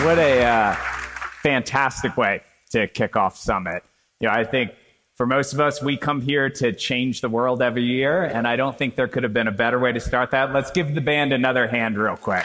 What a fantastic way to kick off Summit. I think for most of us, we come here to change the world every year, and I don't think there could have been a better way to start that. Let's give the band another hand real quick.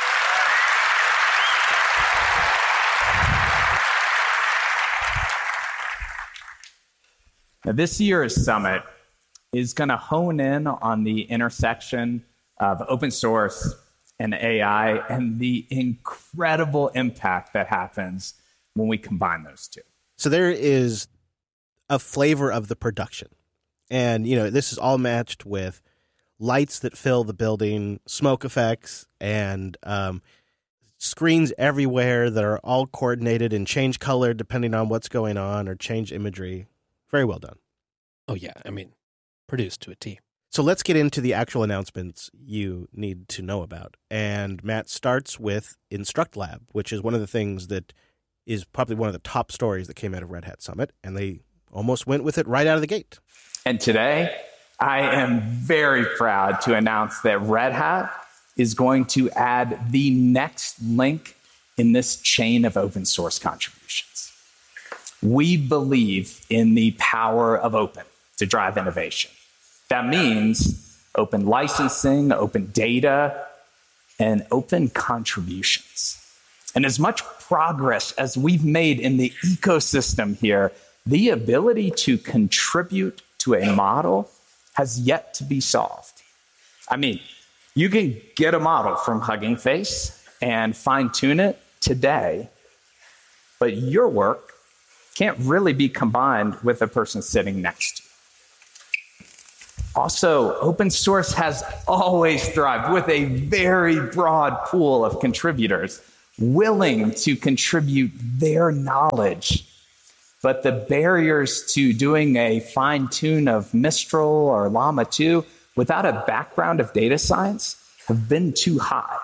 Now, this year's Summit is going to hone in on the intersection of open source and AI and the incredible impact that happens when we combine those two. So there is a flavor of the production. And, this is all matched with lights that fill the building, smoke effects, and screens everywhere that are all coordinated and change color depending on what's going on or change imagery. Very well done. Oh, yeah. Produced to a T. So let's get into the actual announcements you need to know about. And Matt starts with InstructLab, which is one of the things that is probably one of the top stories that came out of Red Hat Summit. And they almost went with it right out of the gate. And today, I am very proud to announce that Red Hat is going to add the next link in this chain of open source contributions. We believe in the power of open to drive innovation. That means open licensing, open data, and open contributions. And as much progress as we've made in the ecosystem here, the ability to contribute to a model has yet to be solved. You can get a model from Hugging Face and fine-tune it today, but your work can't really be combined with the person sitting next to you. Also, open source has always thrived with a very broad pool of contributors willing to contribute their knowledge. But the barriers to doing a fine-tune of Mistral or Llama 2 without a background of data science have been too high.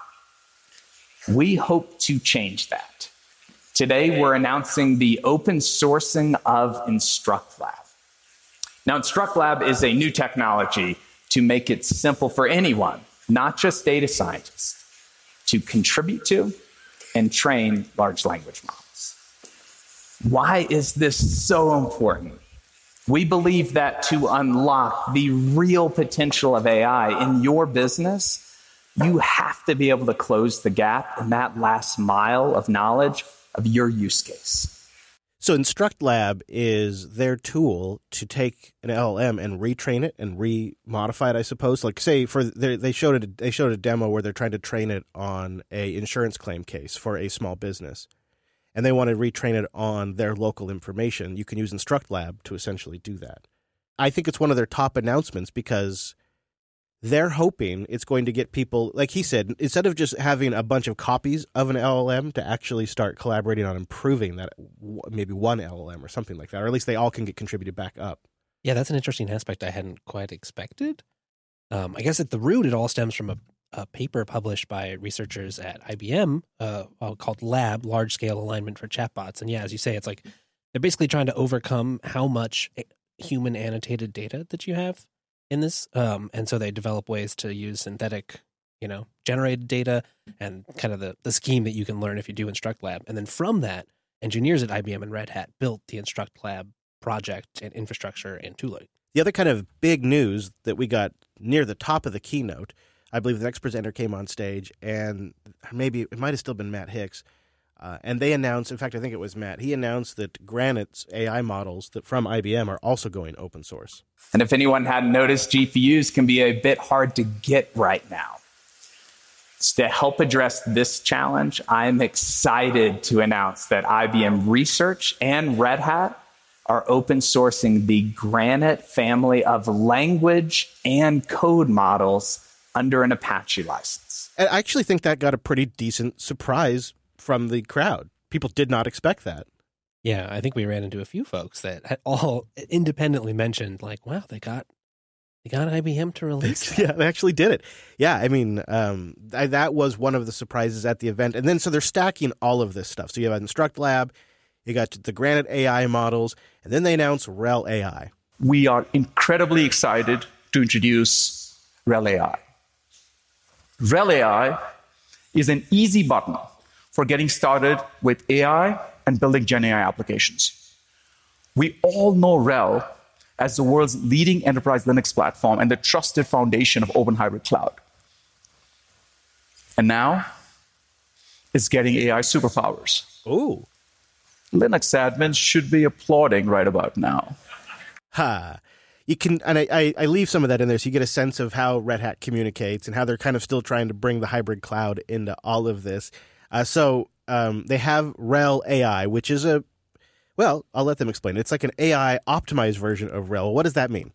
We hope to change that. Today, we're announcing the open sourcing of InstructLab. Now, InstructLab is a new technology to make it simple for anyone, not just data scientists, to contribute to and train large language models. Why is this so important? We believe that to unlock the real potential of AI in your business, you have to be able to close the gap in that last mile of knowledge of your use case. So InstructLab is their tool to take an LLM and retrain it and remodify it, I suppose. Like, say, they showed a demo where they're trying to train it on a insurance claim case for a small business, and they want to retrain it on their local information. You can use InstructLab to essentially do that. I think it's one of their top announcements because they're hoping it's going to get people, like he said, instead of just having a bunch of copies of an LLM, to actually start collaborating on improving that, maybe one LLM or something like that, or at least they all can get contributed back up. Yeah, that's an interesting aspect I hadn't quite expected. I guess at the root, it all stems from a paper published by researchers at IBM called LAB, Large Scale Alignment for Chatbots. And yeah, as you say, it's like they're basically trying to overcome how much human annotated data that you have in this. And so they develop ways to use synthetic, generated data and kind of the scheme that you can learn if you do InstructLab. And then from that, engineers at IBM and Red Hat built the InstructLab project and infrastructure and tooling. The other kind of big news that we got near the top of the keynote, I believe the next presenter came on stage, and maybe it might have still been Matt Hicks, and they announced, in fact, I think it was Matt, he announced that Granite's AI models from IBM are also going open source. And if anyone hadn't noticed, GPUs can be a bit hard to get right now. So to help address this challenge, I'm excited to announce that IBM Research and Red Hat are open sourcing the Granite family of language and code models under an Apache license. And I actually think that got a pretty decent surprise from the crowd. People did not expect that. Yeah, I think we ran into a few folks that had all independently mentioned, like, wow, they got IBM to release that. Yeah, they actually did it. Yeah, that was one of the surprises at the event. And then so they're stacking all of this stuff. So you have InstructLab, you got the Granite AI models, and then they announced RHEL AI. We are incredibly excited to introduce RHEL AI. RHEL AI is an easy button for getting started with AI and building Gen AI applications. We all know RHEL as the world's leading enterprise Linux platform and the trusted foundation of open hybrid cloud. And now, it's getting AI superpowers. Ooh. Linux admins should be applauding right about now. Ha. You can, and I leave some of that in there so you get a sense of how Red Hat communicates and how they're kind of still trying to bring the hybrid cloud into all of this. So they have RHEL AI, which is well, I'll let them explain. It's like an AI optimized version of RHEL. What does that mean?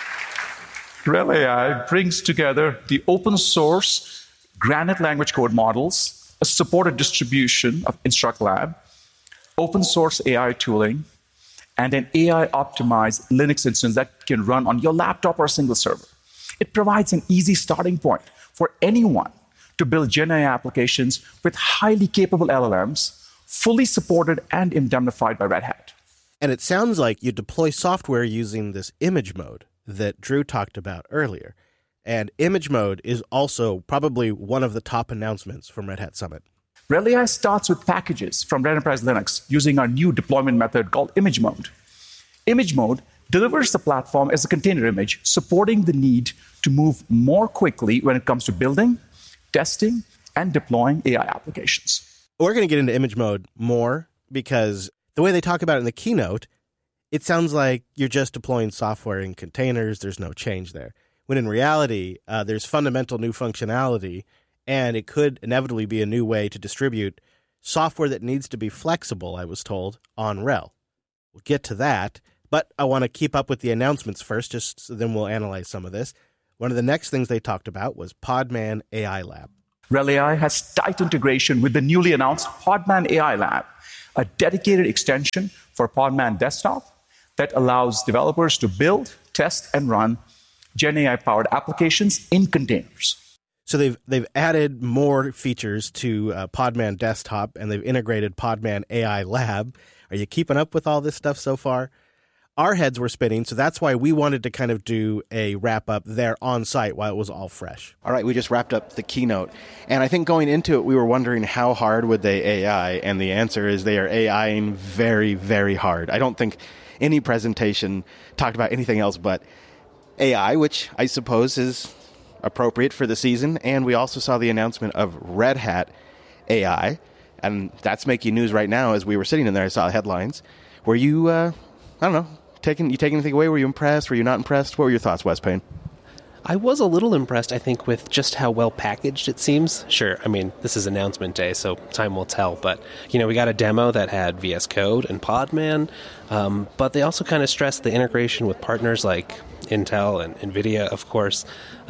RHEL AI brings together the open source Granite language code models, a supported distribution of InstructLab, open source AI tooling, and an AI-optimized Linux instance that can run on your laptop or a single server. It provides an easy starting point for anyone to build Gen AI applications with highly capable LLMs, fully supported and indemnified by Red Hat. And it sounds like you deploy software using this image mode that Drew talked about earlier. And image mode is also probably one of the top announcements from Red Hat Summit. RHEL AI starts with packages from Red Enterprise Linux using our new deployment method called image mode. Image mode delivers the platform as a container image, supporting the need to move more quickly when it comes to building, testing, and deploying AI applications. We're going to get into image mode more because the way they talk about it in the keynote, it sounds like you're just deploying software in containers. There's no change there. When in reality, there's fundamental new functionality, and it could inevitably be a new way to distribute software that needs to be flexible, I was told, on RHEL. We'll get to that, but I want to keep up with the announcements first, just so then we'll analyze some of this. One of the next things they talked about was Podman AI Lab. RHEL AI has tight integration with the newly announced Podman AI Lab, a dedicated extension for Podman Desktop that allows developers to build, test, and run Gen AI-powered applications in containers. So they've added more features to Podman Desktop, and they've integrated Podman AI Lab. Are you keeping up with all this stuff so far? Our heads were spinning, so that's why we wanted to kind of do a wrap-up there on site while it was all fresh. All right, we just wrapped up the keynote. And I think going into it, we were wondering how hard would they AI, and the answer is they are AIing very, very hard. I don't think any presentation talked about anything else but AI, which I suppose is appropriate for the season. And we also saw the announcement of Red Hat AI, and that's making news right now. As we were sitting in there, I saw headlines. Were you, I don't know, taking anything away? Were you impressed? Were you not impressed? What were your thoughts, Wes Payne? I was a little impressed, I think, with just how well packaged it seems. Sure, I mean, this is announcement day, so time will tell. But, we got a demo that had VS Code and Podman, but they also kind of stressed the integration with partners like Intel and NVIDIA, of course,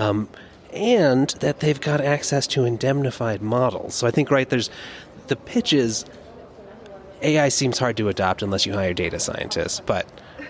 and that they've got access to indemnified models. So I think, right, there's the pitch is AI seems hard to adopt unless you hire data scientists, but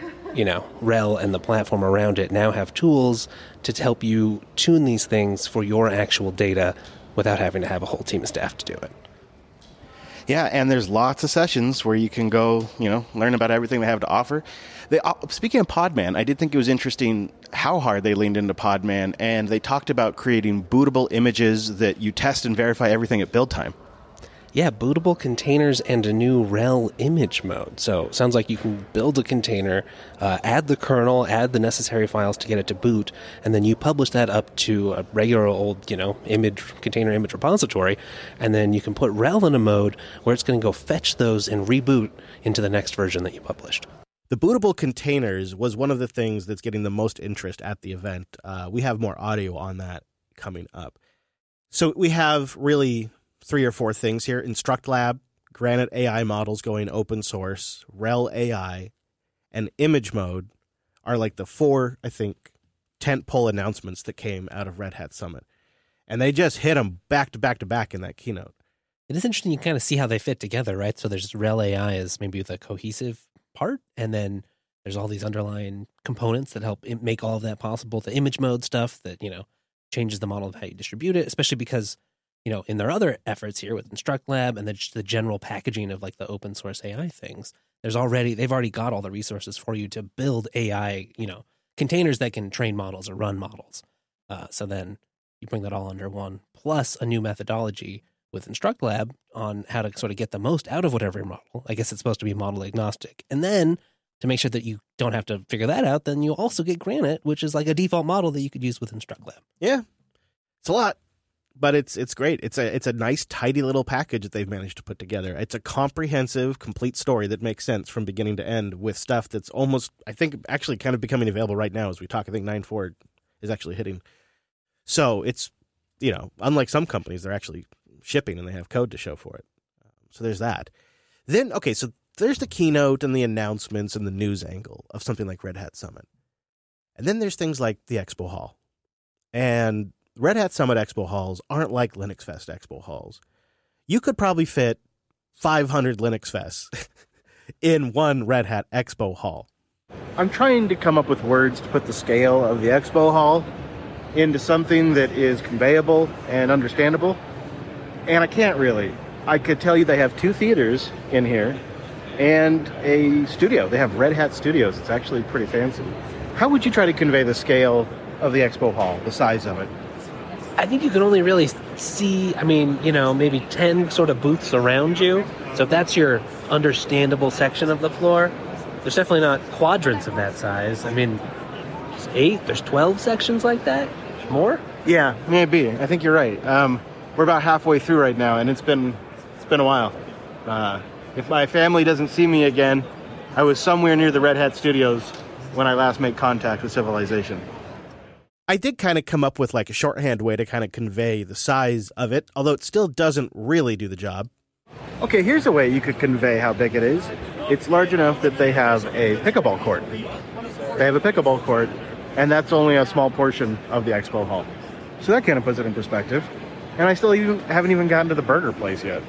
RHEL and the platform around it now have tools to help you tune these things for your actual data without having to have a whole team of staff to do it. Yeah, and there's lots of sessions where you can go, learn about everything they have to offer. Speaking of Podman, I did think it was interesting how hard they leaned into Podman, and they talked about creating bootable images that you test and verify everything at build time. Yeah, bootable containers and a new RHEL image mode. So sounds like you can build a container, add the kernel, add the necessary files to get it to boot, and then you publish that up to a regular old, container image repository, and then you can put RHEL in a mode where it's going to go fetch those and reboot into the next version that you published. The bootable containers was one of the things that's getting the most interest at the event. We have more audio on that coming up. So we have really 3 or 4 things here. InstructLab, Granite AI models going open source, RHEL AI, and image mode are like the 4, I think, tentpole announcements that came out of Red Hat Summit. And they just hit them back to back to back in that keynote. It is interesting. You kind of see how they fit together, right? So there's RHEL AI as maybe the cohesive part, and then there's all these underlying components that help make all of that possible. The image mode stuff that, changes the model of how you distribute it, especially because in their other efforts here with InstructLab and the general packaging of like the open source AI things, they've already got all the resources for you to build AI, containers that can train models or run models. So then you bring that all under one, plus a new methodology with InstructLab on how to sort of get the most out of whatever model. I guess it's supposed to be model agnostic. And then to make sure that you don't have to figure that out, then you also get Granite, which is like a default model that you could use with InstructLab. Yeah, it's a lot, but it's great. It's a nice, tidy little package that they've managed to put together. It's a comprehensive, complete story that makes sense from beginning to end with stuff that's almost, I think, actually kind of becoming available right now as we talk. I think 9.4 is actually hitting. So it's, unlike some companies, they're actually shipping and they have code to show for it. So there's that. Then, okay, so there's the keynote and the announcements and the news angle of something like Red Hat Summit. And then there's things like the Expo Hall. And Red Hat Summit Expo Halls aren't like Linux Fest Expo Halls. You could probably fit 500 Linux Fests in one Red Hat Expo Hall. I'm trying to come up with words to put the scale of the Expo Hall into something that is conveyable and understandable. And I can't really. I could tell you they have 2 theaters in here and a studio. They have Red Hat Studios. It's actually pretty fancy. How would you try to convey the scale of the Expo Hall, the size of it? I think you can only really see, maybe 10 sort of booths around you. So if that's your understandable section of the floor, there's definitely not quadrants of that size. There's 8, there's 12 sections like that. More? Yeah, maybe. I think you're right. We're about halfway through right now, and it's been a while. If my family doesn't see me again, I was somewhere near the Red Hat Studios when I last made contact with civilization. I did kind of come up with like a shorthand way to kind of convey the size of it, although it still doesn't really do the job. Okay, here's a way you could convey how big it is. It's large enough that they have a pickleball court. They have a pickleball court, and that's only a small portion of the Expo Hall. So that kind of puts it in perspective. And I still haven't even gotten to the burger place yet.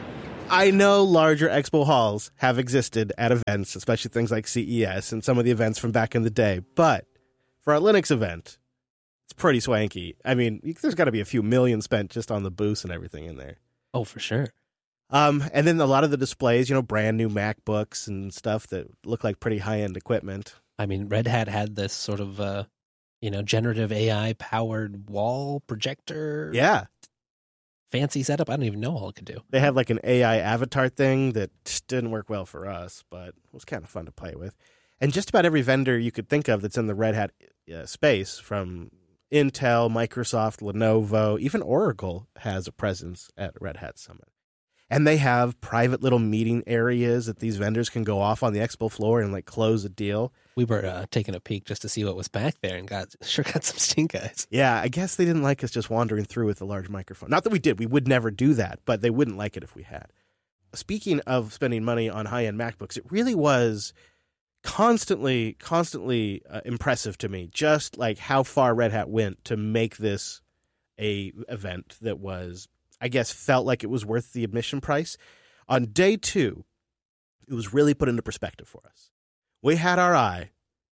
I know larger Expo Halls have existed at events, especially things like CES and some of the events from back in the day. But for a Linux event, it's pretty swanky. There's got to be a few million spent just on the booths and everything in there. Oh, for sure. And then a lot of the displays, brand new MacBooks and stuff that look like pretty high-end equipment. Red Hat had this sort of, generative AI-powered wall projector. Yeah. Fancy setup. I don't even know all it could do. They had like an AI avatar thing that didn't work well for us, but it was kind of fun to play with. And just about every vendor you could think of that's in the Red Hat space, from Intel, Microsoft, Lenovo, even Oracle has a presence at Red Hat Summit. And they have private little meeting areas that these vendors can go off on the expo floor and like close a deal. We were taking a peek just to see what was back there and got some stink eyes. Yeah, I guess they didn't like us just wandering through with a large microphone. Not that we did. We would never do that, but they wouldn't like it if we had. Speaking of spending money on high-end MacBooks, it really was constantly impressive to me, just like how far Red Hat went to make this a event that was, I guess, felt like it was worth the admission price. On day 2, it was really put into perspective for us. We had our eye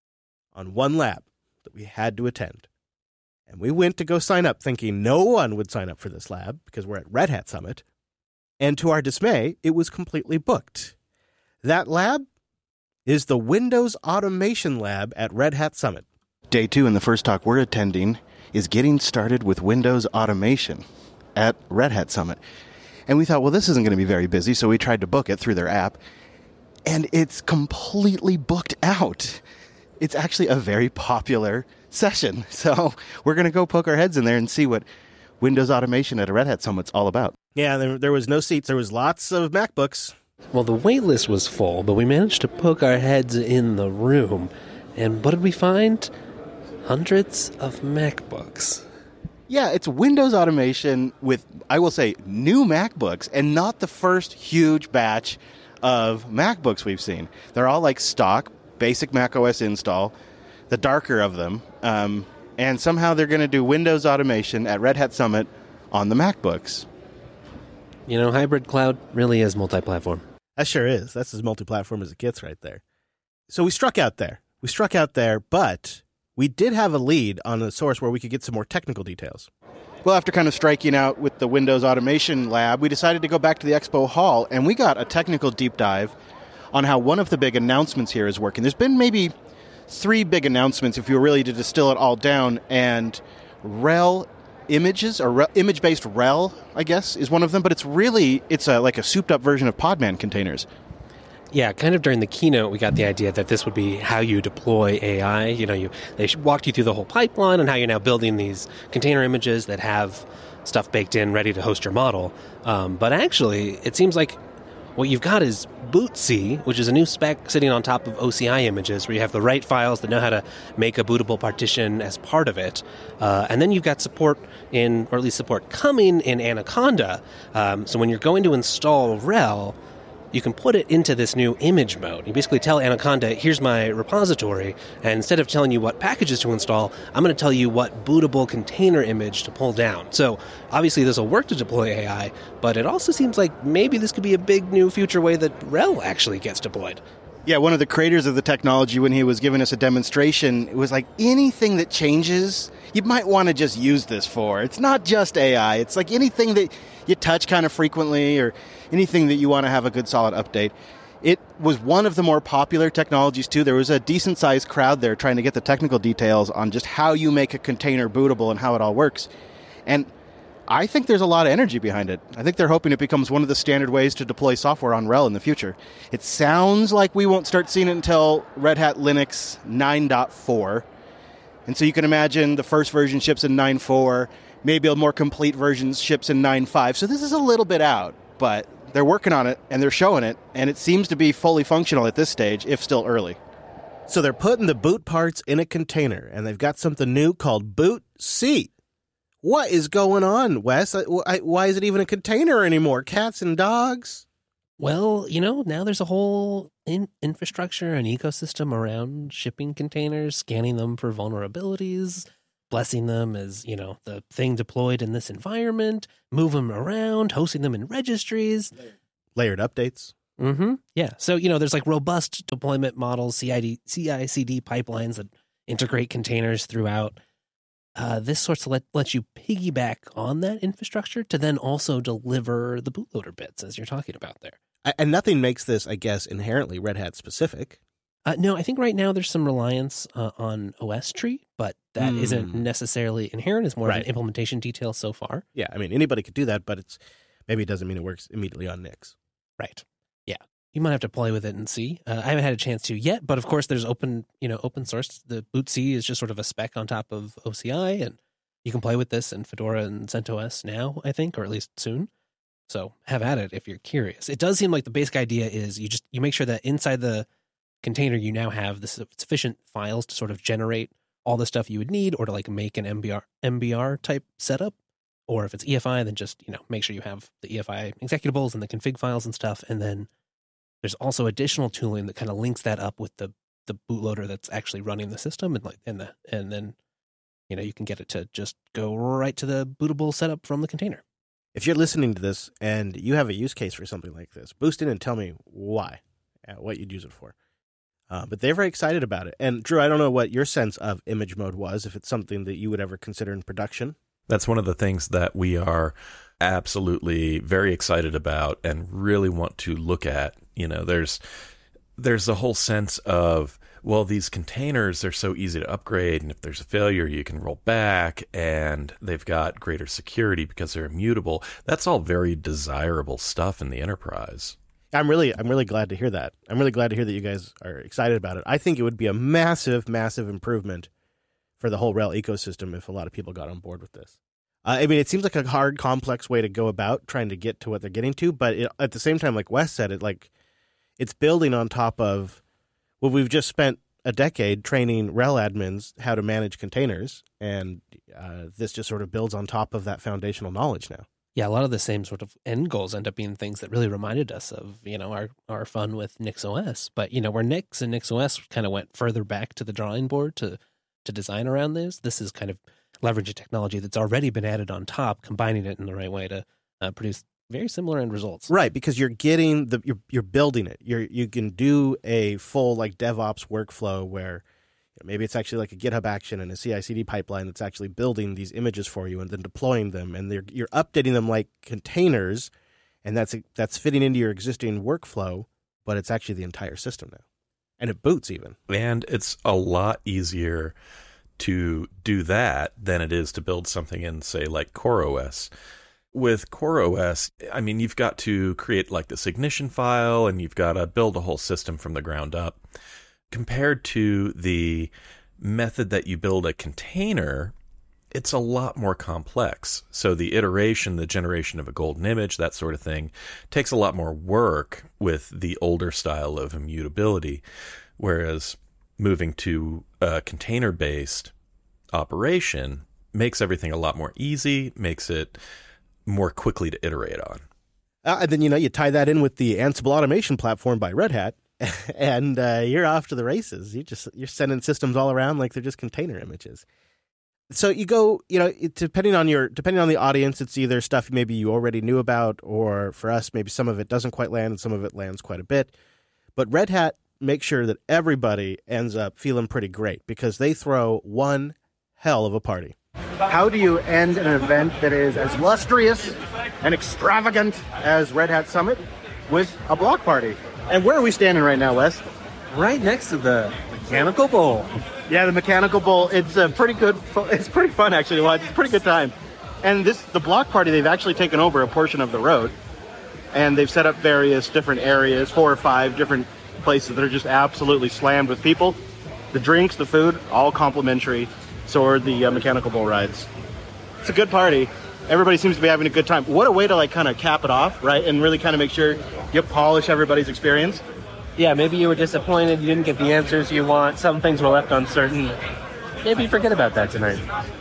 on one lab that we had to attend. And we went to go sign up thinking no one would sign up for this lab because we're at Red Hat Summit. And to our dismay, it was completely booked. That lab is the Windows Automation Lab at Red Hat Summit. Day 2 and the first talk we're attending is getting started with Windows Automation at Red Hat Summit. And we thought, well, this isn't going to be very busy, so we tried to book it through their app. And it's completely booked out. It's actually a very popular session. So we're going to go poke our heads in there and see what Windows Automation at a Red Hat Summit's all about. Yeah, there was no seats. There was lots of MacBooks. Well, the wait list was full, but we managed to poke our heads in the room. And what did we find? Hundreds of MacBooks. Yeah, it's Windows Automation with, I will say, new MacBooks, and not the first huge batch of MacBooks we've seen. They're all like stock, basic Mac OS install, the darker of them, and somehow they're going to do Windows Automation at Red Hat Summit on the MacBooks. Hybrid cloud really is multi-platform. That sure is. That's as multi-platform as it gets right there. So we struck out there, but we did have a lead on a source where we could get some more technical details. Well, after kind of striking out with the Windows Automation Lab, we decided to go back to the Expo Hall, and we got a technical deep dive on how one of the big announcements here is working. There's been maybe 3 big announcements, if you were really to distill it all down, and RHEL images, or image-based RHEL, I guess, is one of them. But it's like a souped-up version of Podman containers. Yeah, kind of during the keynote, we got the idea that this would be how you deploy AI. They walked you through the whole pipeline and how you're now building these container images that have stuff baked in, ready to host your model. But actually, it seems like what you've got is bootc, which is a new spec sitting on top of OCI images, where you have the right files that know how to make a bootable partition as part of it. And then you've got support or at least support coming in Anaconda. So when you're going to install RHEL, you can put it into this new image mode. You basically tell Anaconda, here's my repository, and instead of telling you what packages to install, I'm going to tell you what bootable container image to pull down. So obviously this will work to deploy AI, but it also seems like maybe this could be a big new future way that RHEL actually gets deployed. Yeah, one of the creators of the technology, when he was giving us a demonstration, it was like anything that changes, you might want to just use this for. It's not just AI. It's like anything that you touch kind of frequently or anything that you want to have a good solid update. It was one of the more popular technologies too. There was a decent sized crowd there trying to get the technical details on just how you make a container bootable and how it all works. And I think there's a lot of energy behind it. I think they're hoping it becomes one of the standard ways to deploy software on RHEL in the future. It sounds like we won't start seeing it until Red Hat Linux 9.4. And so you can imagine the first version ships in 9.4, maybe a more complete version ships in 9.5. So this is a little bit out, but they're working on it and they're showing it, and it seems to be fully functional at this stage, if still early. So they're putting the boot parts in a container, and they've got something new called bootc. What is going on, Wes? Why is it even a container anymore? Cats and dogs? Well, now there's a whole infrastructure and ecosystem around shipping containers, scanning them for vulnerabilities, blessing them as, the thing deployed in this environment, move them around, hosting them in registries. Layered updates. Mm-hmm. Yeah. So, there's like robust deployment models, CI/CD pipelines that integrate containers throughout. This sorts of lets you piggyback on that infrastructure to then also deliver the bootloader bits, as you're talking about there. And nothing makes this, I guess, inherently Red Hat specific. No, I think right now there's some reliance on OS tree, but that isn't necessarily inherent. It's more of an implementation detail so far. Yeah, I mean, anybody could do that, but maybe it doesn't mean it works immediately on Nix. Right. Yeah. You might have to play with it and see. I haven't had a chance to yet, but of course there's open source. The bootc is just sort of a spec on top of OCI, and you can play with this in Fedora and CentOS now, I think, or at least soon. So have at it if you're curious. It does seem like the basic idea is you make sure that inside the container you now have the sufficient files to sort of generate all the stuff you would need, or to like make an MBR type setup. Or if it's EFI, then just make sure you have the EFI executables and the config files and stuff, and then there's also additional tooling that kind of links that up with the bootloader that's actually running the system, and then you can get it to just go right to the bootable setup from the container. If you're listening to this and you have a use case for something like this, boost in and tell me why, what you'd use it for. But they're very excited about it. And Drew, I don't know what your sense of image mode was, if it's something that you would ever consider in production. That's one of the things that we are absolutely very excited about and really want to look at. There's a whole sense of, well, these containers are so easy to upgrade, and if there's a failure, you can roll back, and they've got greater security because they're immutable. That's all very desirable stuff in the enterprise. I'm really glad to hear that. I'm really glad to hear that you guys are excited about it. I think it would be a massive, massive improvement for the whole RHEL ecosystem if a lot of people got on board with this. I mean, it seems like a hard, complex way to go about trying to get to what they're getting to, but at the same time, like Wes said, it's building on top of what we've just spent a decade training RHEL admins how to manage containers, and this just sort of builds on top of that foundational knowledge now. Yeah, a lot of the same sort of end goals end up being things that really reminded us of, our fun with NixOS. But, where Nix and NixOS kind of went further back to the drawing board to design around this is kind of leveraging technology that's already been added on top, combining it in the right way to produce very similar end results. Right, because you're getting you're building it. You can do a full like DevOps workflow where maybe it's actually like a GitHub action and a CI/CD pipeline that's actually building these images for you and then deploying them, and you're updating them like containers, and that's fitting into your existing workflow, but it's actually the entire system now, and it boots even. And it's a lot easier to do that than it is to build something in, say, like CoreOS. With CoreOS, I mean, you've got to create like this ignition file, and you've got to build a whole system from the ground up. Compared to the method that you build a container, it's a lot more complex. So the iteration, the generation of a golden image, that sort of thing, takes a lot more work with the older style of immutability. Whereas moving to a container-based operation makes everything a lot more easy, makes it more quickly to iterate on. And then, you tie that in with the Ansible automation platform by Red Hat, and you're off to the races. You're sending systems all around like they're just container images. So you go, depending on the audience, it's either stuff maybe you already knew about, or for us, maybe some of it doesn't quite land and some of it lands quite a bit. But Red Hat makes sure that everybody ends up feeling pretty great because they throw one hell of a party. How do you end an event that is as lustrous and extravagant as Red Hat Summit with a block party? And where are we standing right now, Wes? Right next to the Mechanical Bowl. Yeah, the Mechanical Bowl. It's pretty good. It's pretty fun, actually, to watch. It's a pretty good time. And the block party, they've actually taken over a portion of the road, and they've set up various different areas, 4 or 5 different places that are just absolutely slammed with people. The drinks, the food, all complimentary. So are the Mechanical Bowl rides. It's a good party. Everybody seems to be having a good time. What a way to kind of cap it off, right? And really kind of make sure you polish everybody's experience. Yeah, maybe you were disappointed, you didn't get the answers you want, some things were left uncertain. Maybe forget about that tonight.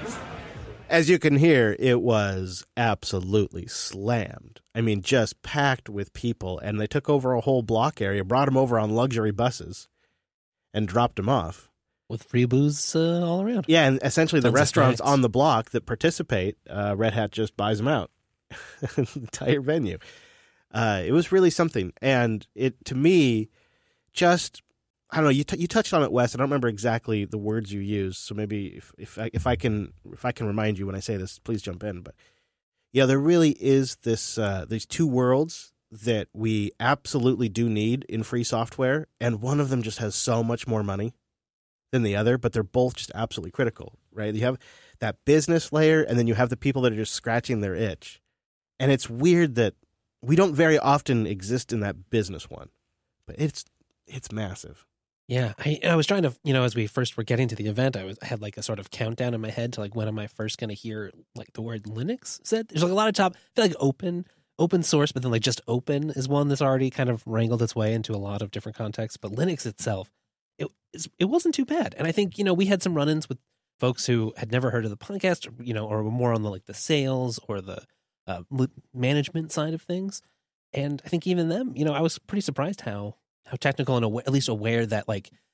As you can hear, it was absolutely slammed. I mean, just packed with people, and they took over a whole block area, brought them over on luxury buses, and dropped them off. With free booze all around. Yeah, and essentially Tons the of restaurants snacks. on the block that participate, Red Hat just buys them out. The entire venue. It was really something. And it, to me, just, I don't know, you touched on it, Wes. I don't remember exactly the words you used, so maybe if I can remind you when I say this, please jump in. But yeah, there really is these two worlds that we absolutely do need in free software, and one of them just has so much more money than the other, but they're both just absolutely critical, right? You have that business layer, and then you have the people that are just scratching their itch. And it's weird that we don't very often exist in that business one, but it's massive. Yeah, I was trying to, as we first were getting to the event, I had like a sort of countdown in my head to like when am I first going to hear like the word Linux said. There's like a lot of I feel like open source, but then like just open is one that's already kind of wrangled its way into a lot of different contexts. But Linux itself, it wasn't too bad. And I think, we had some run-ins with folks who had never heard of the podcast, or were more on the sales or the management side of things. And I think even them, I was pretty surprised how technical and at least aware that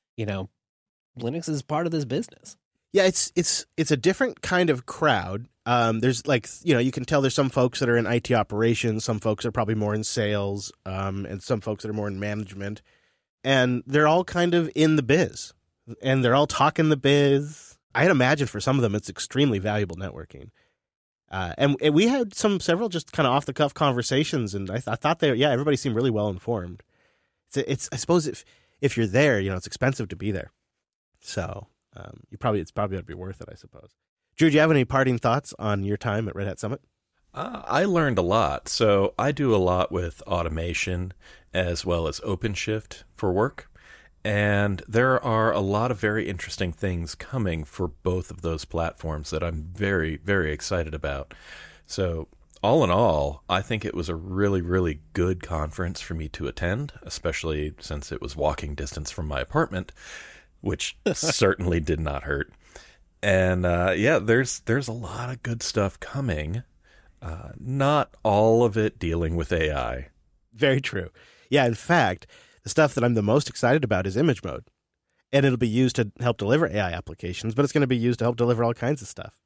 Linux is part of this business. Yeah, it's a different kind of crowd. There's you can tell there's some folks that are in IT operations, some folks are probably more in sales, and some folks that are more in management. And they're all kind of in the biz, and they're all talking the biz. I'd imagine for some of them, it's extremely valuable networking. And we had several just kind of off the cuff conversations, and I thought everybody seemed really well informed. It's I suppose if you're there, it's expensive to be there, so it's probably going to be worth it, I suppose. Drew, do you have any parting thoughts on your time at Red Hat Summit? I learned a lot. So I do a lot with automation as well as OpenShift for work. And there are a lot of very interesting things coming for both of those platforms that I'm very, very excited about. So all in all, I think it was a really, really good conference for me to attend, especially since it was walking distance from my apartment, which certainly did not hurt. And there's a lot of good stuff coming. Not all of it dealing with AI. Very true. Yeah, in fact, the stuff that I'm the most excited about is image mode. And it'll be used to help deliver AI applications, but it's going to be used to help deliver all kinds of stuff.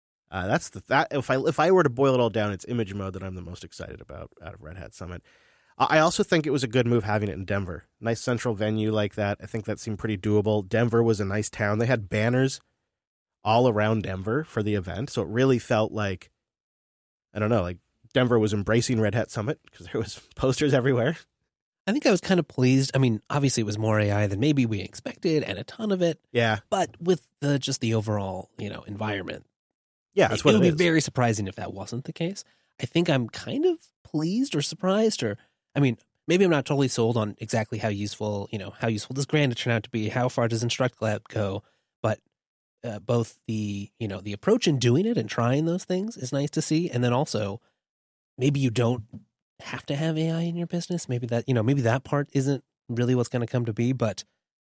If I were to boil it all down, it's image mode that I'm the most excited about out of Red Hat Summit. I also think it was a good move having it in Denver. Nice central venue like that. I think that seemed pretty doable. Denver was a nice town. They had banners all around Denver for the event, so it really felt like, I don't know, like Denver was embracing Red Hat Summit because there was posters everywhere. I think I was kind of pleased. I mean, obviously it was more AI than maybe we expected and a ton of it. Yeah. But with just the overall, environment. Yeah, that's what it would it be is. very surprising if that wasn't the case. I think I'm kind of pleased or surprised maybe I'm not totally sold on exactly how useful does Granite turn out to be? How far does InstructLab go? But both the approach in doing it and trying those things is nice to see. And then also maybe you don't have to have AI in your business. Maybe that part isn't really what's going to come to be. But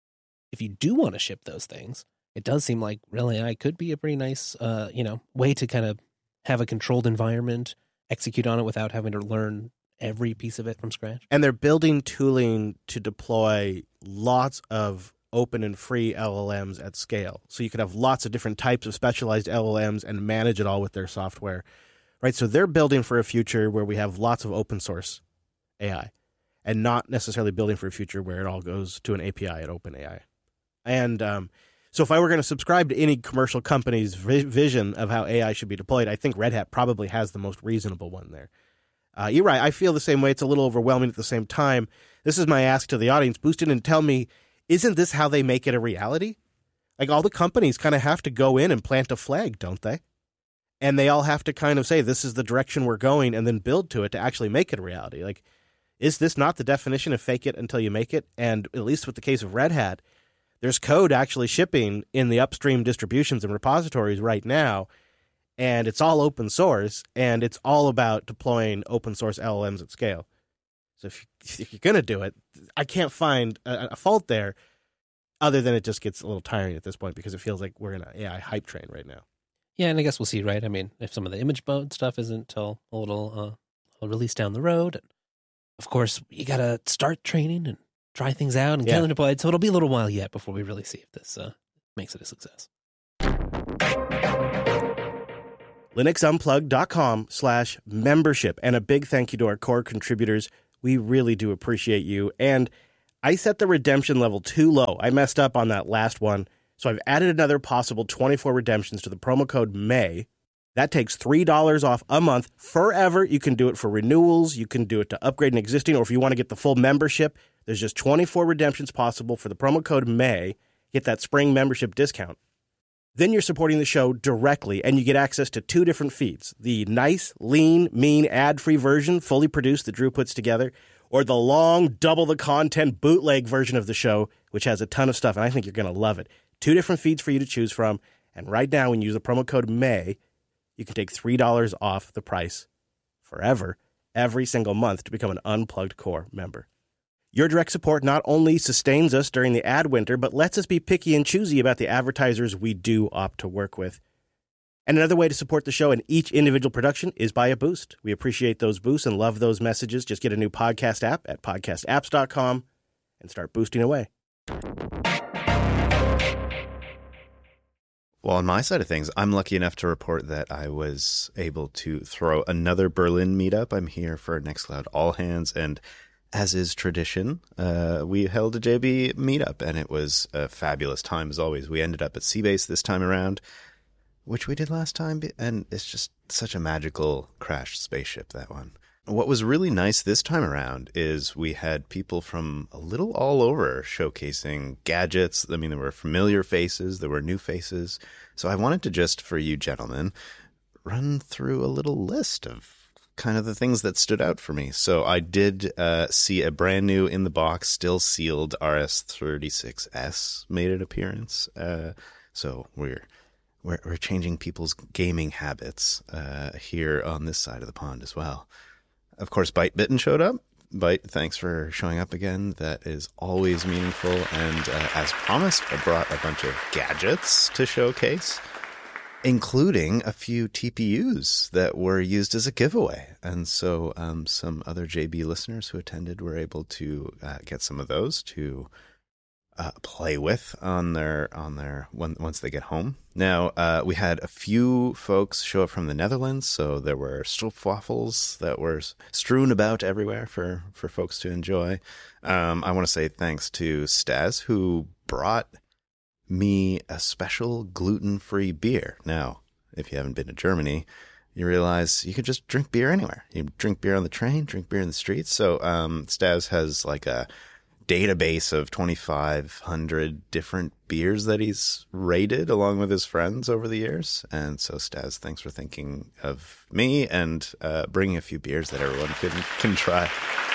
if you do want to ship those things, it does seem like real AI could be a pretty nice, way to kind of have a controlled environment, execute on it without having to learn every piece of it from scratch. And they're building tooling to deploy lots of open and free LLMs at scale. So you could have lots of different types of specialized LLMs and manage it all with their software. Right, so they're building for a future where we have lots of open source AI and not necessarily building for a future where it all goes to an API at OpenAI. And so if I were going to subscribe to any commercial company's vision of how AI should be deployed, I think Red Hat probably has the most reasonable one there. You're right. I feel the same way. It's a little overwhelming at the same time. This is my ask to the audience. Boost in and tell me, isn't this how they make it a reality? Like all the companies kind of have to go in and plant a flag, don't they? And they all have to kind of say, this is the direction we're going, and then build to it to actually make it a reality. Like, is this not the definition of fake it until you make it? And at least with the case of Red Hat, there's code actually shipping in the upstream distributions and repositories right now, and it's all open source, and it's all about deploying open source LLMs at scale. So if you're going to do it, I can't find a fault there other than it just gets a little tiring at this point because it feels like we're in an AI hype train right now. Yeah, and I guess we'll see, right? I mean, if some of the image mode stuff isn't until a little release down the road. And of course, you got to start training and try things out and get them deployed. So it'll be a little while yet before we really see if this makes it a success. LinuxUnplugged.com/membership. And a big thank you to our core contributors. We really do appreciate you. And I set the redemption level too low. I messed up on that last one. So I've added another possible 24 redemptions to the promo code MAY. That takes $3 off a month forever. You can do it for renewals. You can do it to upgrade an existing, or if you want to get the full membership, there's just 24 redemptions possible for the promo code MAY. Get that spring membership discount. Then you're supporting the show directly, and you get access to 2 different feeds. The nice, lean, mean, ad-free version, fully produced that Drew puts together, or the long, double-the-content bootleg version of the show, which has a ton of stuff, and I think you're going to love it. 2 different feeds for you to choose from, and right now, when you use the promo code MAY, you can take $3 off the price forever, every single month to become an Unplugged Core member. Your direct support not only sustains us during the ad winter, but lets us be picky and choosy about the advertisers we do opt to work with. And another way to support the show in each individual production is by a boost. We appreciate those boosts and love those messages. Just get a new podcast app at podcastapps.com and start boosting away. Well, on my side of things, I'm lucky enough to report that I was able to throw another Berlin meetup. I'm here for Nextcloud All Hands, and as is tradition, we held a JB meetup, and it was a fabulous time as always. We ended up at Seabase this time around, which we did last time, and it's just such a magical crashed spaceship, that one. What was really nice this time around is we had people from a little all over showcasing gadgets. I mean, there were familiar faces, there were new faces. So I wanted to just, for you gentlemen, run through a little list of kind of the things that stood out for me. So I did see a brand new in the box, still sealed RS-36S made an appearance. So we're changing people's gaming habits here on this side of the pond as well. Of course, ByteBitten showed up. Byte, thanks for showing up again. That is always meaningful. And as promised, I brought a bunch of gadgets to showcase, including a few TPUs that were used as a giveaway. And so some other JB listeners who attended were able to get some of those to play with on their once they get home. Now, we had a few folks show up from the Netherlands, so there were stroopwafels that were strewn about everywhere for folks to enjoy. I want to say thanks to Stas, who brought me a special gluten-free beer. Now, if you haven't been to Germany, you realize you could just drink beer anywhere. You drink beer on the train, drink beer in the streets. So Stas has like a database of 2,500 different beers that he's rated along with his friends over the years. And so Stas, thanks for thinking of me and bringing a few beers that everyone can try.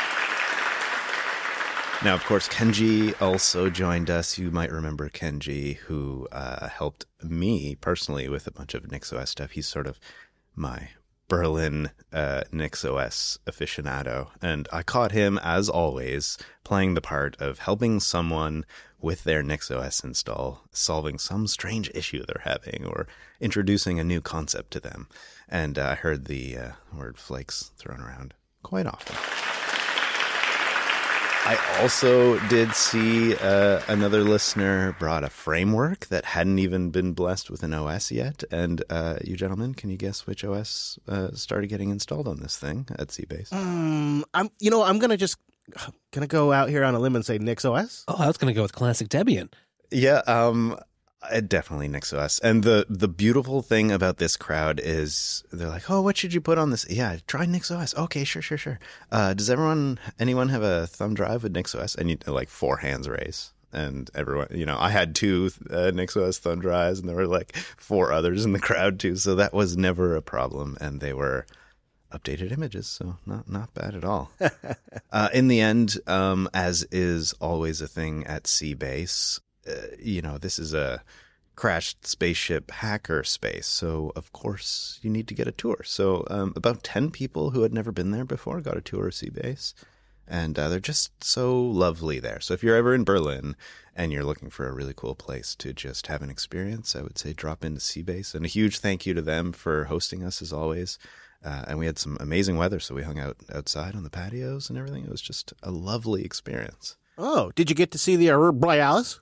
Now, of course, Kenji also joined us. You might remember Kenji, who helped me personally with a bunch of NixOS stuff. He's sort of my Berlin NixOS aficionado. And I caught him, as always, playing the part of helping someone with their NixOS install, solving some strange issue they're having or introducing a new concept to them. And I heard the word flakes thrown around quite often. I also did see another listener brought a framework that hadn't even been blessed with an OS yet. And you gentlemen, can you guess which OS started getting installed on this thing at Seabase? I'm gonna go out here on a limb and say NixOS. Oh, I was gonna go with Classic Debian. Yeah, definitely NixOS. And the beautiful thing about this crowd is they're like, oh, what should you put on this? Yeah, try NixOS. Okay, sure. Does anyone have a thumb drive with NixOS? And you like 4 hands raise. And everyone, I had 2 NixOS thumb drives, and there were like 4 others in the crowd too. So that was never a problem. And they were updated images, so not bad at all. In the end, as is always a thing at Seabase, this is a crashed spaceship hacker space, so of course you need to get a tour. So about 10 people who had never been there before got a tour of Seabase, and they're just so lovely there. So if you're ever in Berlin and you're looking for a really cool place to just have an experience, I would say drop into Seabase. And a huge thank you to them for hosting us as always. And we had some amazing weather, so we hung out outside on the patios and everything. It was just a lovely experience. Oh, did you get to see the Aurora Borealis?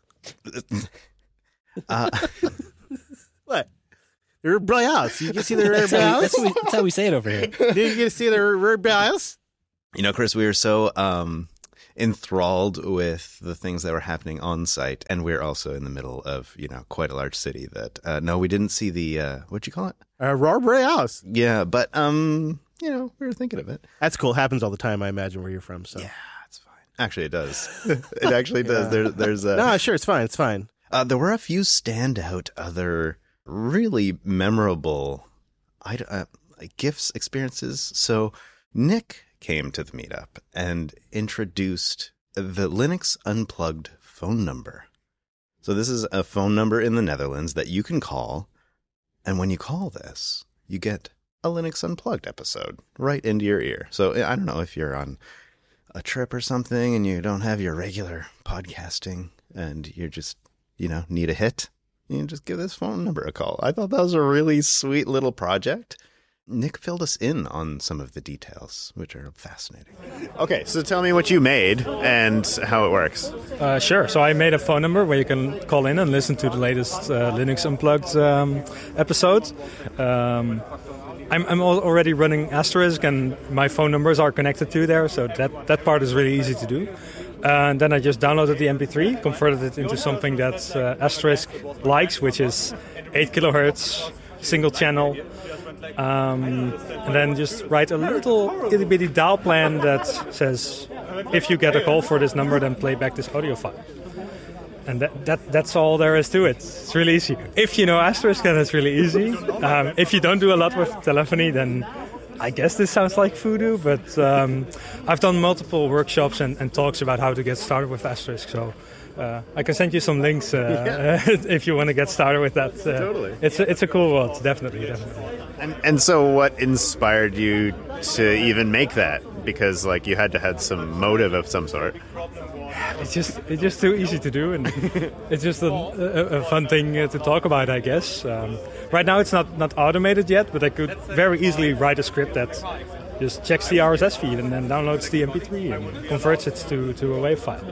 What? The Aurora Borealis. You can see the Aurora Borealis? That's how we say it over here. Did you get to see the Aurora Borealis? Chris, we were so enthralled with the things that were happening on site, and we're also in the middle of, quite a large city that, no, we didn't see the, what'd you call it? Aurora Borealis. Yeah, but, we were thinking of it. That's cool. Happens all the time, I imagine, where you're from, so. Yeah, it's fine. Actually, it does. It actually does. Yeah. There's No, sure, it's fine. There were a few standout other really memorable gifts, experiences. So Nick came to the meetup and introduced the Linux Unplugged phone number. So this is a phone number in the Netherlands that you can call. And when you call this, you get a Linux Unplugged episode right into your ear. So I don't know if you're on a trip or something and you don't have your regular podcasting and you're just, need a hit, you can just give this phone number a call. I thought that was a really sweet little project. Nick filled us in on some of the details, which are fascinating. Okay, so tell me what you made and how it works. Sure. So I made a phone number where you can call in and listen to the latest Linux Unplugged episodes. I'm already running Asterisk, and my phone numbers are connected to there, so that part is really easy to do. And then I just downloaded the MP3, converted it into something that Asterisk likes, which is 8 kilohertz, single channel. And then just write a little itty-bitty dial plan that says, if you get a call for this number, then play back this audio file. And that's all there is to it. It's really easy. If you know Asterisk, then it's really easy. If you don't do a lot with telephony, then I guess this sounds like voodoo, but I've done multiple workshops and talks about how to get started with Asterisk, so I can send you some links if you want to get started with that. Totally. It's a cool world, definitely. And so what inspired you to even make that? Because you had to have some motive of some sort. It's just too easy to do, and it's just a fun thing to talk about, I guess. Right now it's not automated yet, but I could very easily write a script that just checks the RSS feed and then downloads the MP3 and converts it to a WAV file.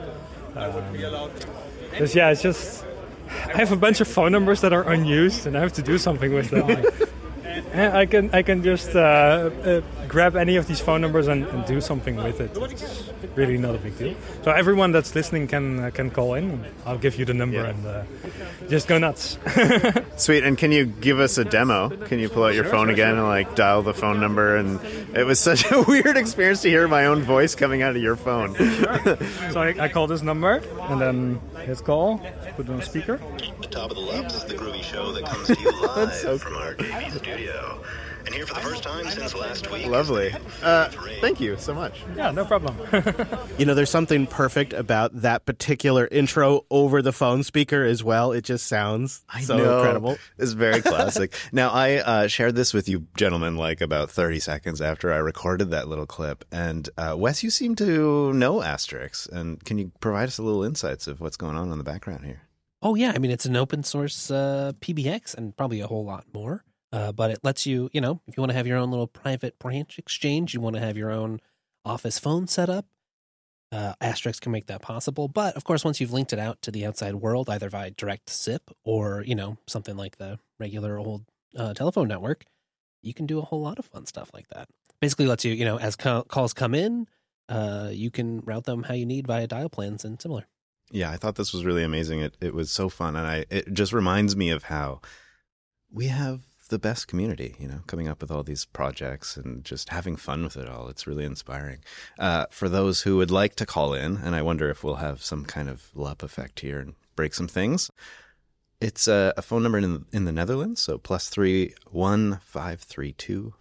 It's just I have a bunch of phone numbers that are unused, and I have to do something with them. I can just grab any of these phone numbers and do something with it. It's really not a big deal. So everyone that's listening can call in. I'll give you the number and just go nuts. Sweet. And can you give us a demo? Can you pull out your phone again and like dial the phone number? And it was such a weird experience to hear my own voice coming out of your phone. So I call this number and then hit call, put it on speaker. The top of the left is the Groovy Show that comes to you live from our JB studio. And here for the first time since last week. Lovely. Thank you so much. Yeah, no problem. There's something perfect about that particular intro over the phone speaker as well. It just sounds incredible. It's very classic. Now, I shared this with you gentlemen like about 30 seconds after I recorded that little clip. And Wes, you seem to know Asterix. And can you provide us a little insights of what's going on in the background here? Oh, yeah. I mean, it's an open source PBX and probably a whole lot more. But it lets you, if you want to have your own little private branch exchange, you want to have your own office phone set up, Asterix can make that possible. But, of course, once you've linked it out to the outside world, either via direct SIP or, something like the regular old telephone network, you can do a whole lot of fun stuff like that. Basically lets you, as calls come in, you can route them how you need via dial plans and similar. Yeah, I thought this was really amazing. It was so fun. And it just reminds me of how we have the best community, coming up with all these projects and just having fun with it all. It's really inspiring. For those who would like to call in, and I wonder if we'll have some kind of LUP effect here and break some things. It's a phone number in the Netherlands, so +3 1532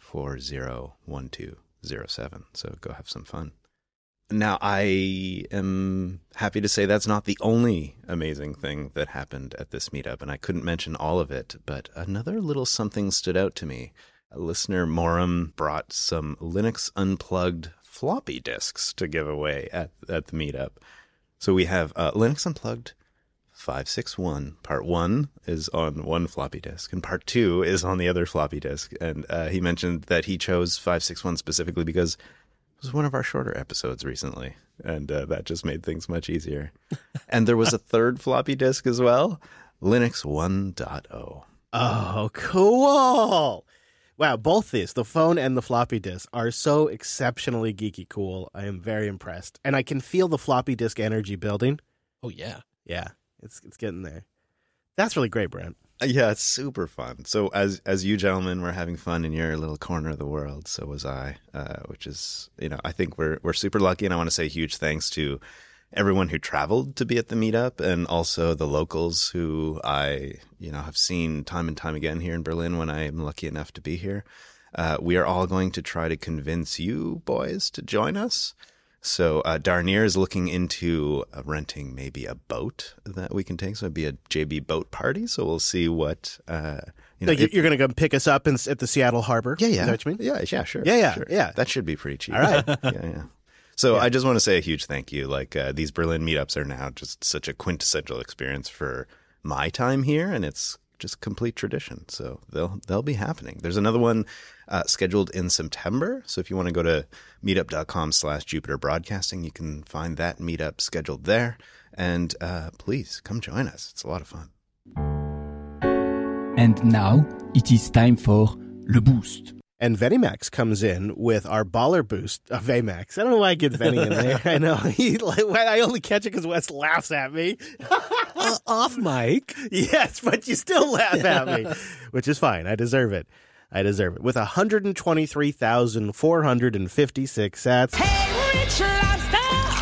401207. So go have some fun. Now, I am happy to say that's not the only amazing thing that happened at this meetup, and I couldn't mention all of it, but another little something stood out to me. A listener, Moram, brought some Linux Unplugged floppy disks to give away at the meetup. So we have Linux Unplugged 561. Part 1 is on one floppy disk, and Part 2 is on the other floppy disk. And he mentioned that he chose 561 specifically because it was one of our shorter episodes recently, and that just made things much easier. And there was a third floppy disk as well, Linux 1.0. Oh, cool. Wow, both these, the phone and the floppy disk, are so exceptionally geeky cool. I am very impressed. And I can feel the floppy disk energy building. Oh, yeah. Yeah, it's getting there. That's really great, Brent. Yeah, it's super fun. So as you gentlemen were having fun in your little corner of the world, so was I, which is, I think we're super lucky. And I want to say huge thanks to everyone who traveled to be at the meetup, and also the locals who I, have seen time and time again here in Berlin when I am lucky enough to be here. We are all going to try to convince you boys to join us. So Darnier is looking into renting maybe a boat that we can take. So it'd be a JB boat party. So we'll see what you're going to come pick us up at the Seattle Harbor. Yeah. Is that what you mean? Yeah, sure. Yeah. Sure. Yeah. That should be pretty cheap. All right. Yeah. So I just want to say a huge thank you. Like these Berlin meetups are now just such a quintessential experience for my time here, and it's just complete tradition. So they'll be happening. There's another one scheduled in September. So if you want to go to meetup.com/Jupiter Broadcasting, you can find that meetup scheduled there. And please come join us. It's a lot of fun. And now it is time for Le Boost. And Venimax comes in with our baller boost of Vmax. I don't know why I get Venny in there. I know. I only catch it because Wes laughs at me. Off mic. Yes, but you still laugh at me, which is fine. I deserve it. With 123,456 sats. Hey, Rich Lobster!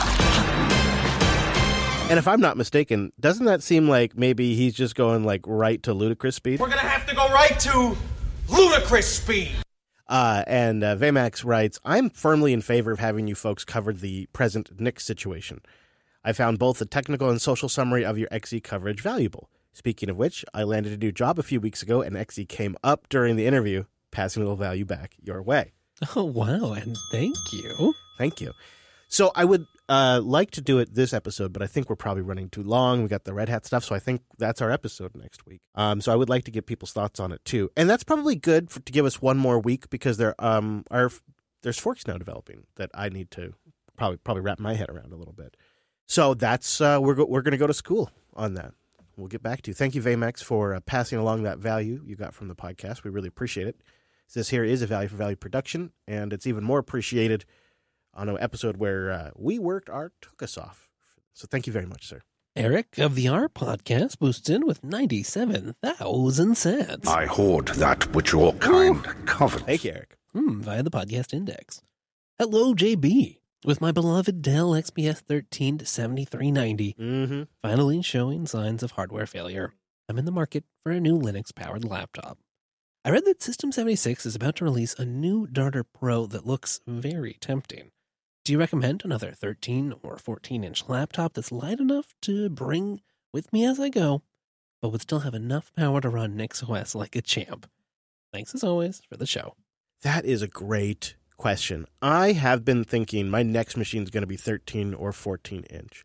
And if I'm not mistaken, doesn't that seem like maybe he's just going right to ludicrous speed? We're going to have to go right to ludicrous speed. And Vmax writes, I'm firmly in favor of having you folks cover the present Nix situation. I found both the technical and social summary of your XE coverage valuable. Speaking of which, I landed a new job a few weeks ago, and XE came up during the interview, passing a little value back your way. Oh, wow, and thank you. Thank you. So I would like to do it this episode, but I think we're probably running too long. We got the Red Hat stuff, so I think that's our episode next week. So I would like to get people's thoughts on it too, and that's probably good to give us one more week because there's forks now developing that I need to probably wrap my head around a little bit. So that's we're going to go to school on that. We'll get back to you. Thank you, Vmax, for passing along that value you got from the podcast. We really appreciate it. This here is a value for value production, and it's even more appreciated on an episode where we worked our took-us off. So thank you very much, sir. Eric of the R Podcast boosts in with 97,000 sats. I hoard that which your kind covet. Thank you, Eric. Via the podcast index. Hello, JB. With my beloved Dell XPS 13 to 7390, finally showing signs of hardware failure, I'm in the market for a new Linux-powered laptop. I read that System 76 is about to release a new Darter Pro that looks very tempting. Do you recommend another 13 or 14-inch laptop that's light enough to bring with me as I go, but would still have enough power to run NixOS like a champ? Thanks as always for the show. That is a great question. I have been thinking my next machine is going to be 13 or 14-inch.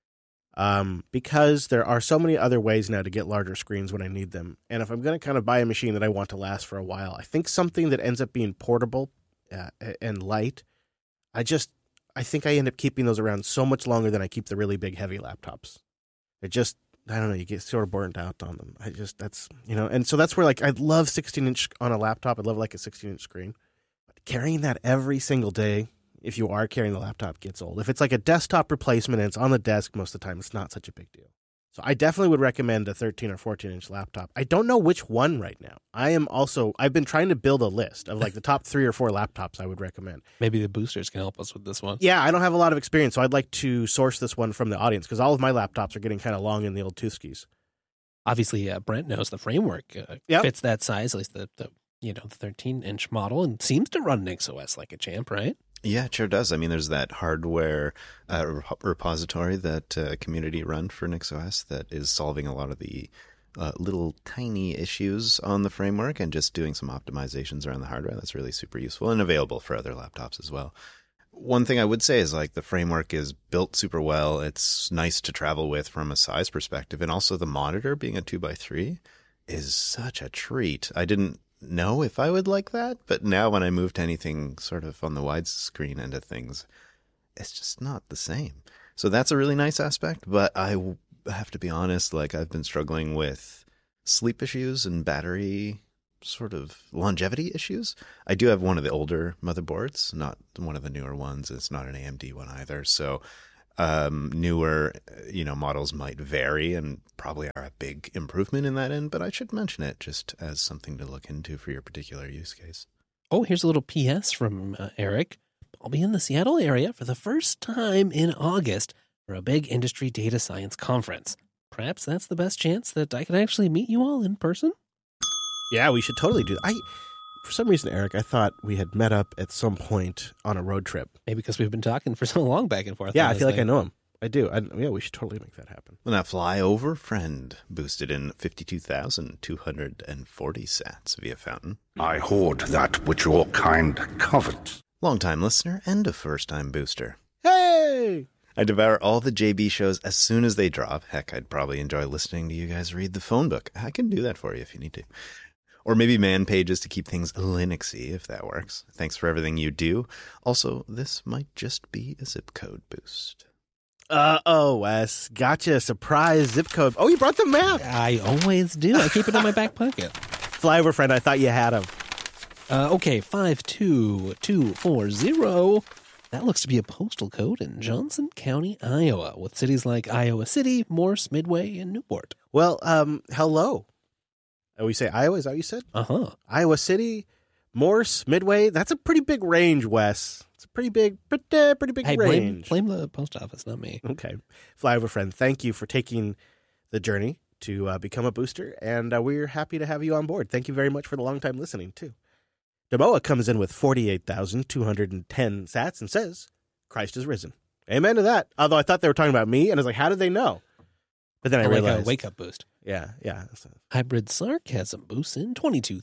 Because there are so many other ways now to get larger screens when I need them. And if I'm going to kind of buy a machine that I want to last for a while, I think something that ends up being portable and light, I think I end up keeping those around so much longer than I keep the really big, heavy laptops. I don't know, you get sort of burnt out on them. And so that's where, like, I love 16-inch on a laptop. I love, like, a 16-inch screen. But carrying that every single day, if you are carrying the laptop, gets old. If it's like a desktop replacement and it's on the desk most of the time, it's not such a big deal. So I definitely would recommend a 13 or 14-inch laptop. I don't know which one right now. I've been trying to build a list of like the top 3 or 4 laptops I would recommend. Maybe the boosters can help us with this one. Yeah, I don't have a lot of experience, so I'd like to source this one from the audience because all of my laptops are getting kind of long in the old toothskis. Obviously, Brent knows the framework fits that size, at least the 13-inch model, and seems to run NixOS like a champ, right? Yeah, it sure does. I mean, there's that hardware repository that community run for NixOS that is solving a lot of the little tiny issues on the framework and just doing some optimizations around the hardware. That's really super useful and available for other laptops as well. One thing I would say is like the framework is built super well. It's nice to travel with from a size perspective. And also the monitor being a 2x3 is such a treat. I didn't know if I would like that, but now when I move to anything sort of on the widescreen end of things, it's just not the same. So that's a really nice aspect, but I have to be honest, like I've been struggling with sleep issues and battery sort of longevity issues. I do have one of the older motherboards, not one of the newer ones. It's not an AMD one either. So newer, models might vary and probably are a big improvement in that end, but I should mention it just as something to look into for your particular use case. Oh, here's a little PS from Eric. I'll be in the Seattle area for the first time in August for a big industry data science conference. Perhaps that's the best chance that I can actually meet you all in person? Yeah, we should totally do that. For some reason, Eric, I thought we had met up at some point on a road trip. Maybe because we've been talking for so long back and forth. Yeah, I feel like I know him. I do. Yeah, we should totally make that happen. Well, that flyover friend boosted in 52,240 sats via Fountain. I hoard that which your kind covet. Long-time listener and a first-time booster. Hey! I devour all the JB shows as soon as they drop. Heck, I'd probably enjoy listening to you guys read the phone book. I can do that for you if you need to. Or maybe man pages to keep things Linuxy, if that works. Thanks for everything you do. Also, this might just be a zip code boost. Oh, Wes. Gotcha. Surprise zip code. Oh, you brought the map. I always do. I keep it in my back pocket. Flyover friend, I thought you had him. Okay, 52240. That looks to be a postal code in Johnson County, Iowa, with cities like Iowa City, Morse, Midway, and Newport. Well, hello. We say Iowa, is that what you said? Uh-huh. Iowa City, Morse, Midway. That's a pretty big range, Wes. It's a pretty big range. Blame the post office, not me. Okay. Flyover friend, thank you for taking the journey to become a booster, and we're happy to have you on board. Thank you very much for the long time listening, too. Demoa comes in with 48,210 sats and says, Christ is risen. Amen to that. Although I thought they were talking about me, and I was like, how did they know? But then I realized. Wake up boost. Yeah. Hybrid Sarcasm boosts in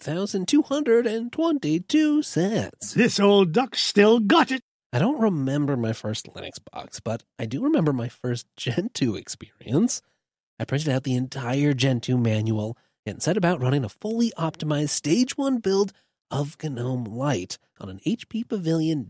22,222 sats. This old duck still got it. I don't remember my first Linux box, but I do remember my first Gen 2 experience. I printed out the entire Gen 2 manual and set about running a fully optimized Stage 1 build of GNOME Light on an HP Pavilion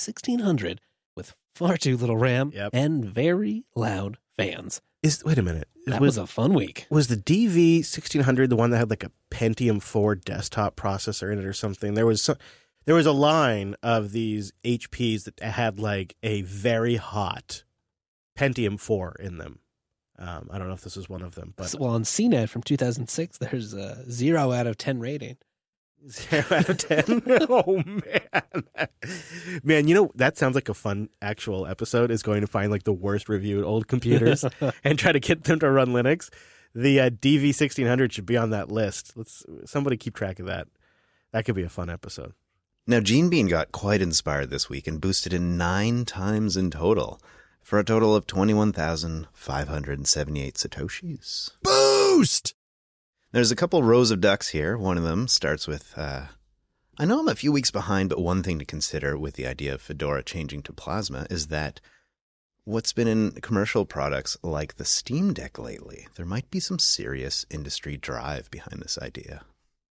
DV1600 with far too little RAM and very loud fans. Wait a minute. That was a fun week. Was the DV1600 the one that had like a Pentium 4 desktop processor in it or something? There was a line of these HPs that had like a very hot Pentium 4 in them. I don't know if this is one of them, but well, on CNET from 2006, there's a 0 out of 10 rating. 0 out of 10. Oh man, man! You know that sounds like a fun actual episode. Is going to find like the worst reviewed old computers and try to get them to run Linux. The DV1600 should be on that list. Somebody keep track of that. That could be a fun episode. Now, Gene Bean got quite inspired this week and boosted in 9 times in total, for a total of 21,578 Satoshis. Boost! There's a couple rows of ducks here. One of them starts with, I know I'm a few weeks behind, but one thing to consider with the idea of Fedora changing to Plasma is that what's been in commercial products like the Steam Deck lately, there might be some serious industry drive behind this idea.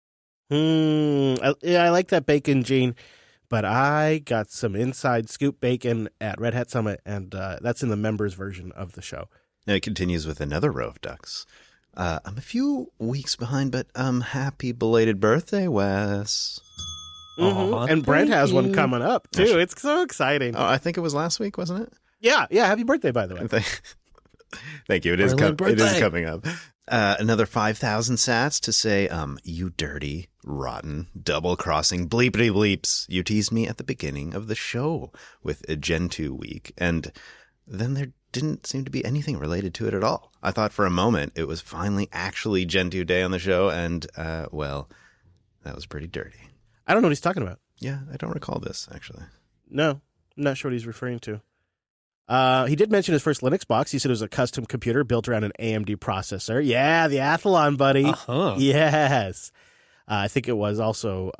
I like that bacon, Gene, but I got some inside scoop bacon at Red Hat Summit, and that's in the members version of the show. Now it continues with another row of ducks. I'm a few weeks behind, but happy belated birthday, Wes. Mm-hmm. And Brent has one coming up, too. It's so exciting. Oh, I think it was last week, wasn't it? Yeah. Happy birthday, by the way. Thank you. It is coming up. Another 5,000 sats to say, you dirty, rotten, double-crossing bleepity bleeps. You teased me at the beginning of the show with a Gen 2 week, and then there didn't seem to be anything related to it at all. I thought for a moment it was finally actually Gen 2 day on the show, and, well, that was pretty dirty. I don't know what he's talking about. Yeah, I don't recall this, actually. No, I'm not sure what he's referring to. He did mention his first Linux box. He said it was a custom computer built around an AMD processor. Yeah, the Athlon, buddy. Uh-huh. Yes. I think it was also,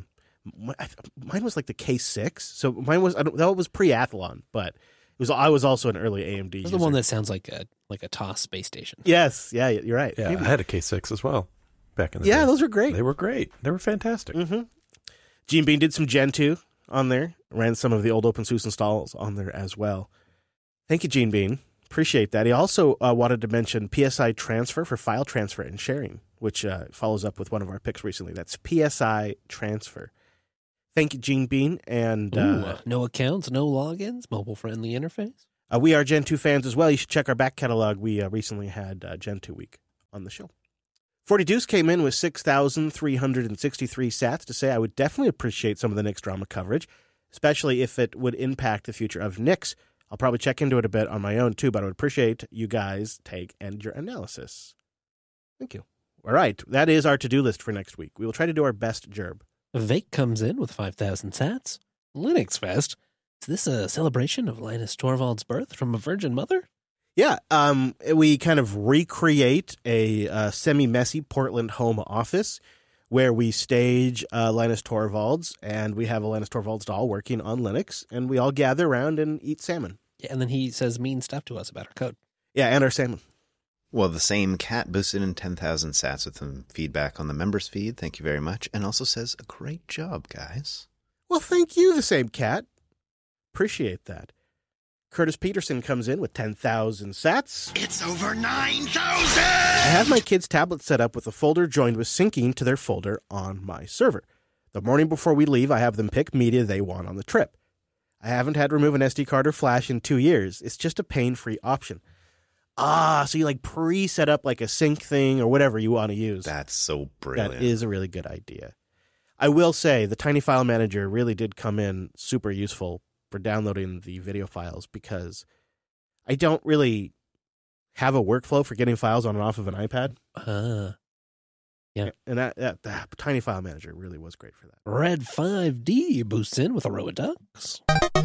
mine was like the K6. So mine was, that was pre-Athlon, but I was also an early AMD user. It's the one that sounds like a TOS space station. Yes. Yeah, you're right. Yeah, I had a K6 as well back in the day. Yeah, those were great. They were great. They were fantastic. Mm-hmm. Gene Bean did some Gen 2 on there. Ran some of the old OpenSUSE installs on there as well. Thank you, Gene Bean. Appreciate that. He also wanted to mention PSI Transfer for file transfer and sharing, which follows up with one of our picks recently. That's PSI Transfer. Thank you, Gene Bean. And no accounts, no logins, mobile-friendly interface. We are Gen 2 fans as well. You should check our back catalog. We recently had Gen 2 week on the show. 40 Deuce came in with 6,363 sats to say, I would definitely appreciate some of the Nix drama coverage, especially if it would impact the future of Nix. I'll probably check into it a bit on my own, too, but I would appreciate you guys' take and your analysis. Thank you. All right, that is our to-do list for next week. We will try to do our best, Gerb. Vake comes in with 5,000 sats. Linux Fest. Is this a celebration of Linus Torvalds' birth from a virgin mother? Yeah, we kind of recreate a semi-messy Portland home office where we stage Linus Torvalds, and we have a Linus Torvalds doll working on Linux, and we all gather around and eat salmon. Yeah, and then he says mean stuff to us about our code. Yeah, and our salmon. Well, the same cat boosted in 10,000 sats with some feedback on the members feed. Thank you very much. And also says, a great job, guys. Well, thank you, the same cat. Appreciate that. Curtis Peterson comes in with 10,000 sats. It's over 9,000! I have my kids' tablet set up with a folder joined with syncing to their folder on my server. The morning before we leave, I have them pick media they want on the trip. I haven't had to remove an SD card or flash in 2 years. It's just a pain-free option. So you like pre-set up like a sync thing or whatever you want to use. That's so brilliant. That is a really good idea. I will say the Tiny File Manager really did come in super useful for downloading the video files because I don't really have a workflow for getting files on and off of an iPad. Yeah. And that Tiny File Manager really was great for that. Red 5D boosts in with a row of ducks.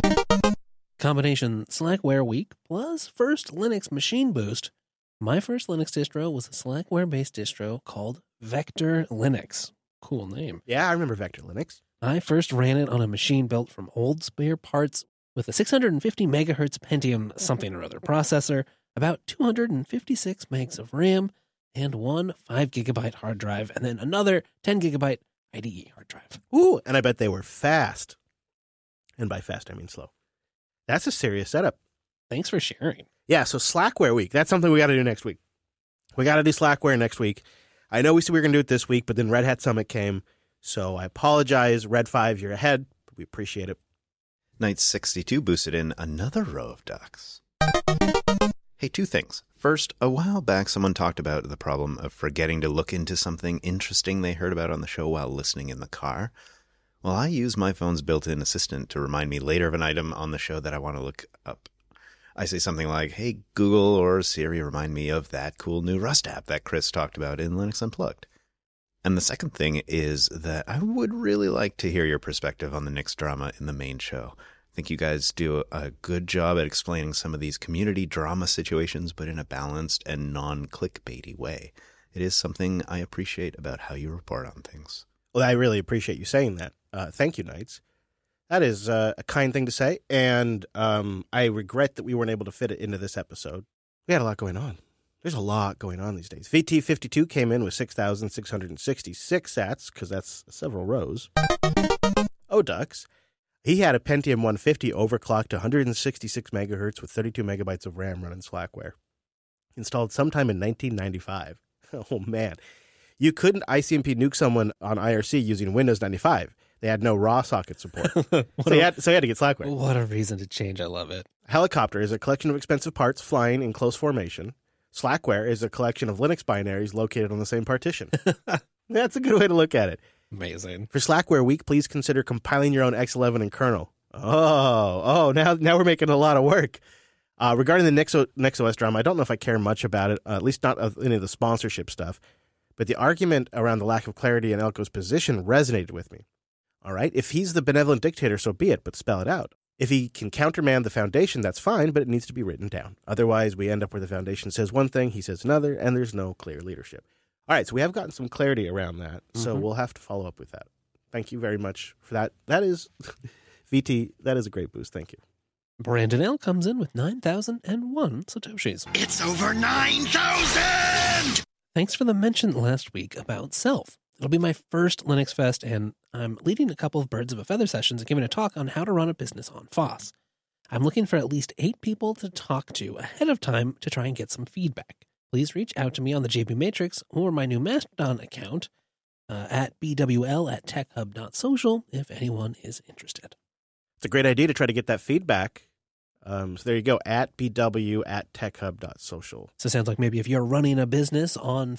Combination Slackware Week plus first Linux machine boost. My first Linux distro was a Slackware-based distro called Vector Linux. Cool name. Yeah, I remember Vector Linux. I first ran it on a machine built from old spare parts with a 650 megahertz Pentium something or other processor, about 256 megs of RAM, and one 5 gigabyte hard drive, and then another 10 gigabyte IDE hard drive. Ooh, and I bet they were fast. And by fast, I mean slow. That's a serious setup. Thanks for sharing. Yeah, so Slackware Week. That's something we got to do next week. We got to do Slackware next week. I know we said we were going to do it this week, but then Red Hat Summit came. So I apologize. Red 5, you're ahead. We appreciate it. Night 62 boosted in another row of ducks. Hey, two things. First, a while back, someone talked about the problem of forgetting to look into something interesting they heard about on the show while listening in the car. Well, I use my phone's built-in assistant to remind me later of an item on the show that I want to look up. I say something like, hey, Google or Siri, remind me of that cool new Rust app that Chris talked about in Linux Unplugged. And the second thing is that I would really like to hear your perspective on the Nix drama in the main show. I think you guys do a good job at explaining some of these community drama situations, but in a balanced and non-clickbaity way. It is something I appreciate about how you report on things. Well, I really appreciate you saying that. Thank you, Knights. That is a kind thing to say, and I regret that we weren't able to fit it into this episode. We had a lot going on. There's a lot going on these days. VT52 came in with 6,666 sats, because that's several rows. Odux, he had a Pentium 150 overclocked to 166 megahertz with 32 megabytes of RAM running Slackware. Installed sometime in 1995. Oh, man. You couldn't ICMP nuke someone on IRC using Windows 95. They had no raw socket support. so he had to get Slackware. What a reason to change. I love it. Helicopter is a collection of expensive parts flying in close formation. Slackware is a collection of Linux binaries located on the same partition. That's a good way to look at it. Amazing. For Slackware Week, please consider compiling your own X11 and kernel. Now we're making a lot of work. Regarding the NixOS drama, I don't know if I care much about it, at least not of any of the sponsorship stuff. But the argument around the lack of clarity in Elko's position resonated with me. All right, if he's the benevolent dictator, so be it, but spell it out. If he can countermand the foundation, that's fine, but it needs to be written down. Otherwise, we end up where the foundation says one thing, he says another, and there's no clear leadership. All right, so we have gotten some clarity around that, so we'll have to follow up with that. Thank you very much for that. That is, VT, that is a great boost. Thank you. Brandon L. comes in with 9,001 Satoshis. It's over 9,000! Thanks for the mention last week about Self. It'll be my first Linux Fest, and I'm leading a couple of Birds of a Feather sessions and giving a talk on how to run a business on FOSS. I'm looking for at least 8 people to talk to ahead of time to try and get some feedback. Please reach out to me on the JB Matrix or my new Mastodon account at bwl@techhub.social if anyone is interested. It's a great idea to try to get that feedback. So there you go, at bw@techhub.social. So it sounds like maybe if you're running a business on